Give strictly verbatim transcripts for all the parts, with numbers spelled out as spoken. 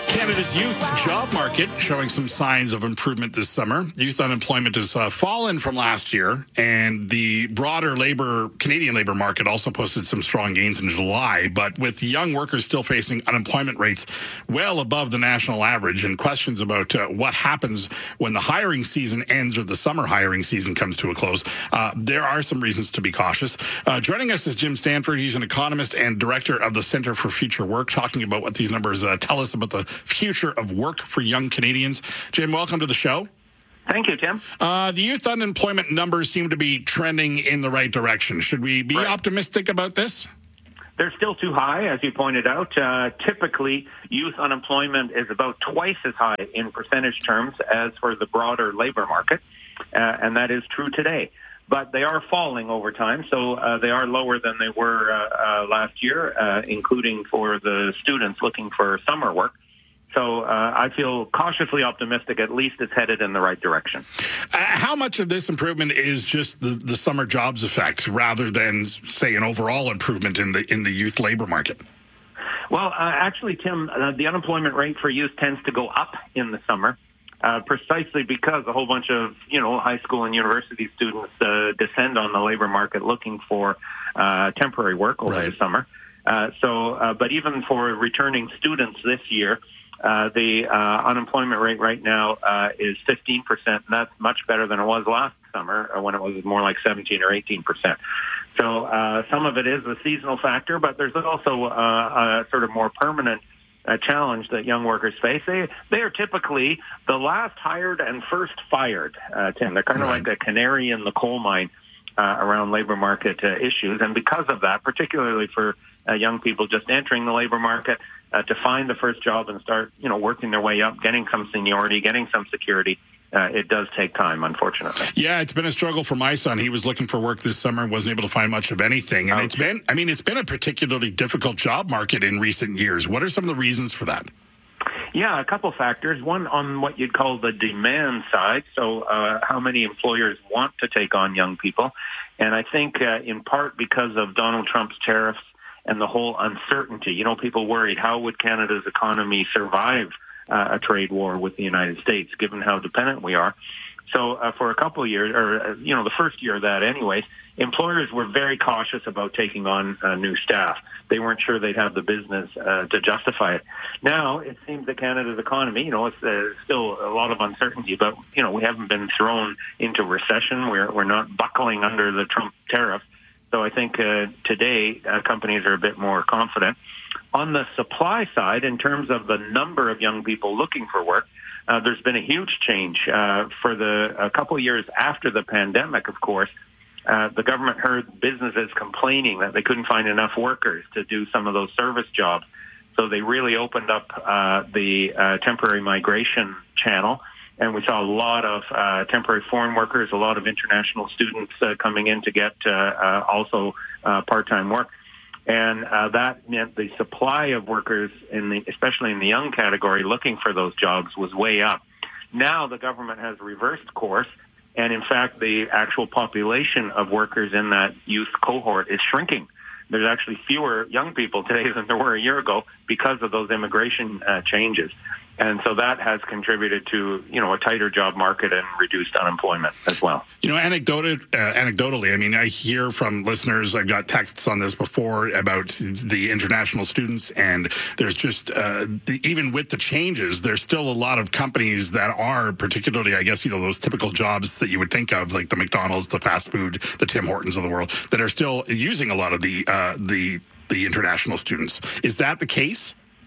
Canada's youth job market showing some signs of improvement this summer. Youth unemployment has uh, fallen from last year, and the broader labor, Canadian labor market also posted some strong gains in July. But with young workers still facing unemployment rates well above the national average, and questions about uh, what happens when the hiring season ends or the summer hiring season comes to a close, uh, there are some reasons to be cautious. Uh, joining us is Jim Stanford. He's an economist and director of the Centre for Future Work, talking about what these numbers uh, tell us about the future of work for young Canadians. Jim, welcome to the show. Thank you, Tim. Uh, the youth unemployment numbers seem to be trending in the right direction. Should we be right. optimistic about this? They're still too high, as you pointed out. Uh, typically, youth unemployment is about twice as high in percentage terms as for the broader labor market, uh, and that is true today. But they are falling over time, so uh, they are lower than they were uh, uh, last year, uh, including for the students looking for summer work. So uh, I feel cautiously optimistic. At least it's headed in the right direction. Uh, how much of this improvement is just the, the summer jobs effect rather than, say, an overall improvement in the in the youth labor market? Well, uh, actually, Tim, uh, the unemployment rate for youth tends to go up in the summer, uh, precisely because a whole bunch of, you know, high school and university students uh, descend on the labor market looking for uh, temporary work over right. the summer. Uh, so, uh, but even for returning students this year, Uh, the uh, unemployment rate right now uh, is fifteen percent, and that's much better than it was last summer uh, when it was more like seventeen or eighteen percent. So uh, some of it is a seasonal factor, but there's also uh, a sort of more permanent uh, challenge that young workers face. They, they are typically the last hired and first fired, uh, Tim. They're kind of right. like a canary in the coal mine uh, around labor market uh, issues, and because of that, particularly for uh, young people just entering the labor market, Uh, to find the first job and start, you know, working their way up, getting some seniority, getting some security, uh, it does take time, unfortunately. Yeah, it's been a struggle for my son. He was looking for work this summer and wasn't able to find much of anything. And okay. it's been, I mean, it's been a particularly difficult job market in recent years. What are some of the reasons for that? Yeah, a couple factors. One on what you'd call the demand side, so uh, how many employers want to take on young people. And I think uh, in part because of Donald Trump's tariffs and the whole uncertainty. You know, people worried, how would Canada's economy survive uh, a trade war with the United States, given how dependent we are? So uh, for a couple of years, or, uh, you know, the first year of that anyways, employers were very cautious about taking on uh, new staff. They weren't sure they'd have the business uh, to justify it. Now, it seems that Canada's economy, you know, it's uh, still a lot of uncertainty, but, you know, we haven't been thrown into recession. We're, we're not buckling under the Trump tariff. So I think uh, today uh, companies are a bit more confident. On the supply side, in terms of the number of young people looking for work, uh, there's been a huge change. Uh, for the a couple of years after the pandemic, of course, uh, the government heard businesses complaining that they couldn't find enough workers to do some of those service jobs. So they really opened up uh, the uh, temporary migration channel. And we saw a lot of uh, temporary foreign workers, a lot of international students uh, coming in to get uh, uh, also uh, part-time work. And uh, that meant the supply of workers, in the, especially in the young category, looking for those jobs was way up. Now the government has reversed course. And in fact, the actual population of workers in that youth cohort is shrinking. There's actually fewer young people today than there were a year ago because of those immigration uh, changes. And so that has contributed to, you know, a tighter job market and reduced unemployment as well. You know, anecdotal, uh, anecdotally, I mean, I hear from listeners, I've got texts on this before about the international students, and there's just, uh, the, even with the changes, there's still a lot of companies that are particularly, I guess, you know, those typical jobs that you would think of, like the McDonald's, the fast food, the Tim Hortons of the world, that are still using a lot of the uh, the the international students. Is that the case?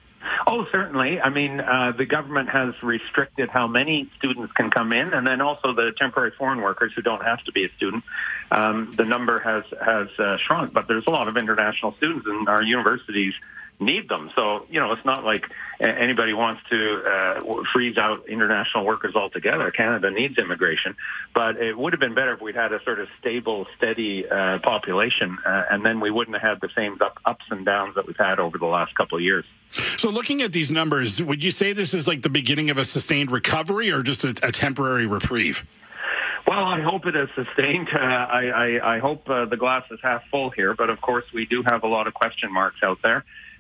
Oh, certainly. I mean, uh, the government has restricted how many students can come in, and then also the temporary foreign workers who don't have to be a student. Um, the number has has uh, shrunk, but there's a lot of international students, and our universities need them. So, you know, it's not like anybody wants to uh, freeze out international workers altogether. Canada needs immigration, but it would have been better if we'd had a sort of stable, steady uh, population, uh, and then we wouldn't have had the same up, ups and downs that we've had over the last couple of years. So looking at these numbers, would you say this is like the beginning of a sustained recovery or just a, a temporary reprieve? Well, I hope it is sustained. Uh, I, I, I hope uh, the glass is half full here, but of course we do have a lot of question marks out there.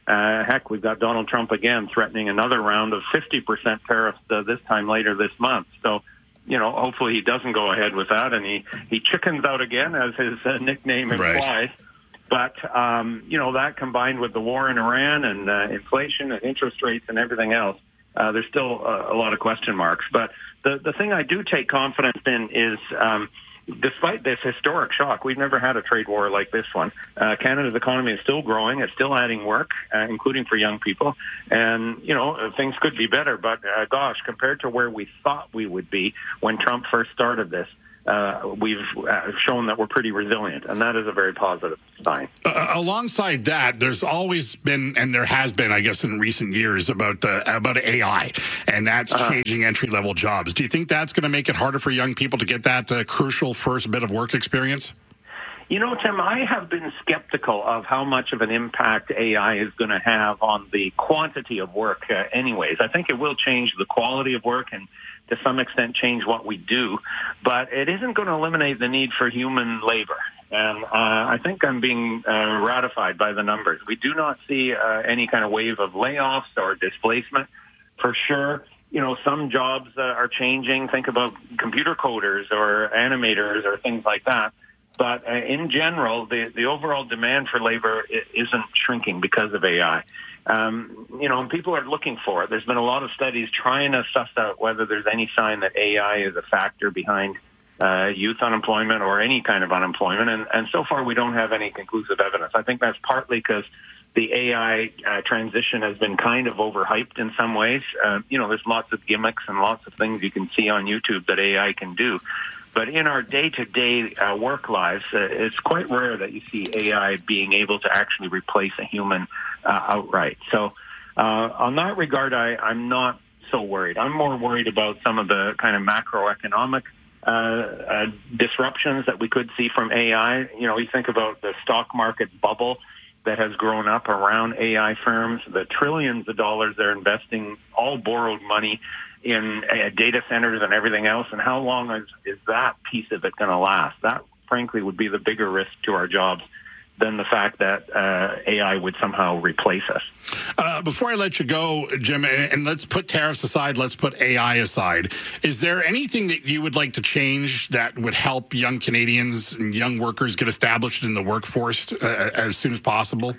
Uh, heck, we've got Donald Trump again threatening another round of fifty percent tariffs uh, this time later this month. So, you know, hopefully he doesn't go ahead with that, and he, he chickens out again, as his uh, nickname implies. Right. But, um, you know, that combined with the war in Iran and uh, inflation and interest rates and everything else, uh, there's still a, a lot of question marks. But the, the thing I do take confidence in is, um, despite this historic shock, we've never had a trade war like this one. Uh, Canada's economy is still growing. It's still adding work, uh, including for young people. And, you know, things could be better. But, uh, gosh, compared to where we thought we would be when Trump first started this, Uh, we've uh, shown that we're pretty resilient, and that is a very positive sign. Uh, alongside that, there's always been, and there has been, I guess, in recent years, about uh, about A I, and that's uh-huh. changing entry-level jobs. Do you think that's going to make it harder for young people to get that uh, crucial first bit of work experience? You know, Tim, I have been skeptical of how much of an impact A I is going to have on the quantity of work uh, anyways. I think it will change the quality of work and to some extent change what we do, but it isn't going to eliminate the need for human labor. And uh, I think I'm being uh, ratified by the numbers. We do not see uh, any kind of wave of layoffs or displacement. For sure, you know, some jobs uh, are changing. Think about computer coders or animators or things like that. But uh, in general, the, the overall demand for labor isn't shrinking because of A I. Um, you know, and people are looking for it. There's been a lot of studies trying to suss out whether there's any sign that A I is a factor behind uh, youth unemployment or any kind of unemployment. And, and so far, we don't have any conclusive evidence. I think that's partly because the A I uh, transition has been kind of overhyped in some ways. Uh, you know, there's lots of gimmicks and lots of things you can see on YouTube that A I can do. But in our day-to-day uh, work lives, uh, it's quite rare that you see A I being able to actually replace a human uh, outright. So uh, on that regard, I, I'm not so worried. I'm more worried about some of the kind of macroeconomic uh, uh, disruptions that we could see from A I. You know, you think about the stock market bubble that has grown up around A I firms, the trillions of dollars they're investing, all borrowed money in uh, data centers and everything else, and how long is, is that piece of it going to last? That, frankly, would be the bigger risk to our jobs than the fact that uh, A I would somehow replace us. Uh, before I let you go, Jim, and, and let's put tariffs aside, let's put A I aside, is there anything that you would like to change that would help young Canadians and young workers get established in the workforce uh, as soon as possible?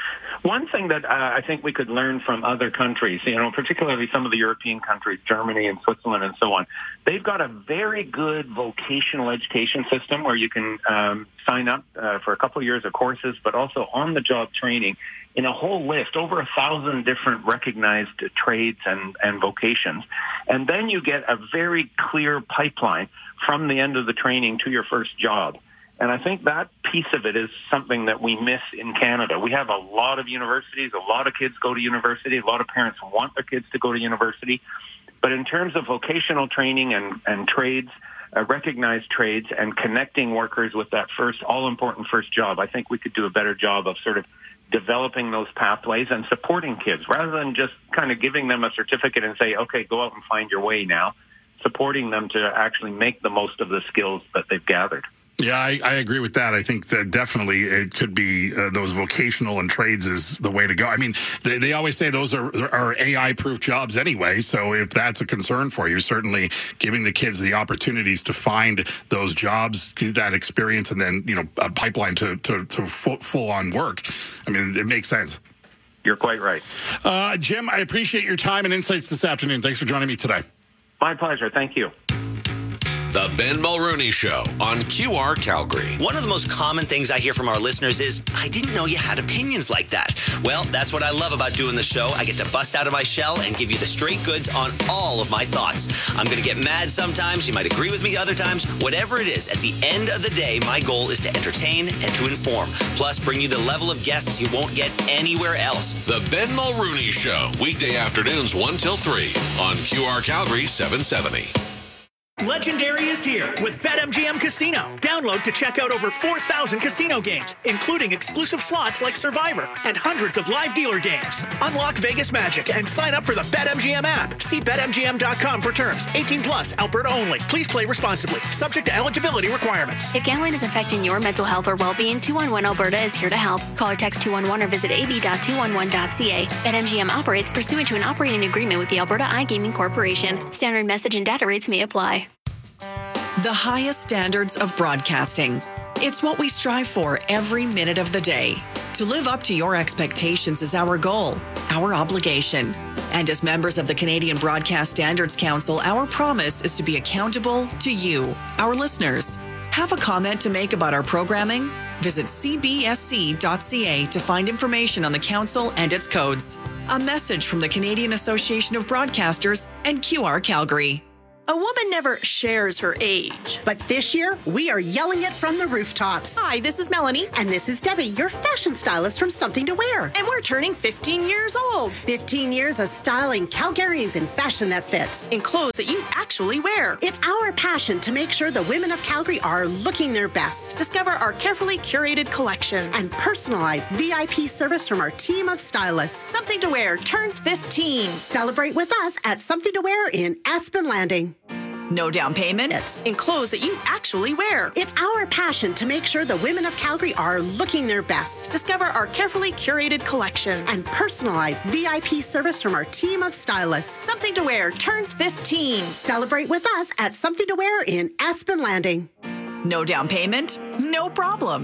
One thing that uh, I think we could learn from other countries, you know, particularly some of the European countries, Germany and Switzerland and so on, they've got a very good vocational education system where you can um, sign up uh, for a couple of years of courses, but also on-the-job training in a whole list, over a thousand different recognized uh, trades and, and vocations. And then you get a very clear pipeline from the end of the training to your first job. And I think that piece of it is something that we miss in Canada. We have a lot of universities. A lot of kids go to university. A lot of parents want their kids to go to university. But in terms of vocational training and, and trades, uh, recognized trades, and connecting workers with that first, all-important first job, I think we could do a better job of sort of developing those pathways and supporting kids rather than just kind of giving them a certificate and say, okay, go out and find your way now, supporting them to actually make the most of the skills that they've gathered. Yeah, I, I agree with that. I think that definitely it could be uh, those vocational and trades is the way to go. I mean, they, they always say those are, are A I-proof jobs anyway. So if that's a concern for you, certainly giving the kids the opportunities to find those jobs, get that experience, and then, you know, a pipeline to, to, to full, full-on work. I mean, it makes sense. You're quite right. Uh, Jim, I appreciate your time and insights this afternoon. Thanks for joining me today. My pleasure. Thank you. The Ben Mulroney Show on Q R Calgary. One of the most common things I hear from our listeners is, I didn't know you had opinions like that. Well, that's what I love about doing the show. I get to bust out of my shell and give you the straight goods on all of my thoughts. I'm going to get mad sometimes. You might agree with me other times. Whatever it is, at the end of the day, my goal is to entertain and to inform. Plus, bring you the level of guests you won't get anywhere else. The Ben Mulroney Show, weekday afternoons one till three on Q R Calgary seven seventy. Legendary is here with BetMGM Casino. Download to check out over four thousand casino games, including exclusive slots like Survivor and hundreds of live dealer games. Unlock Vegas magic and sign up for the BetMGM app. See Bet M G M dot com for terms. eighteen plus, Alberta only. Please play responsibly. Subject to eligibility requirements. If gambling is affecting your mental health or well-being, two one one Alberta is here to help. Call or text two one one or visit a b dot two one one dot c a. BetMGM operates pursuant to an operating agreement with the Alberta iGaming Corporation. Standard message and data rates may apply. The highest standards of broadcasting. It's what we strive for every minute of the day. To live up to your expectations is our goal, our obligation. And as members of the Canadian Broadcast Standards Council, our promise is to be accountable to you, our listeners. Have a comment to make about our programming? Visit c b s c dot c a to find information on the council and its codes. A message from the Canadian Association of Broadcasters and Q R Calgary. A woman never shares her age. But this year, we are yelling it from the rooftops. Hi, this is Melanie. And this is Debbie, your fashion stylist from Something to Wear. And we're turning fifteen years old. fifteen years of styling Calgarians in fashion that fits. In clothes that you actually wear. It's our passion to make sure the women of Calgary are looking their best. Discover our carefully curated collections. And personalized V I P service from our team of stylists. Something to Wear turns fifteen. Celebrate with us at Something to Wear in Aspen Landing. No down payment. It's in clothes that you actually wear. It's our passion to make sure the women of Calgary are looking their best. Discover our carefully curated collections. And personalized V I P service from our team of stylists. Something to Wear turns fifteen. Celebrate with us at Something to Wear in Aspen Landing. No down payment? No problem.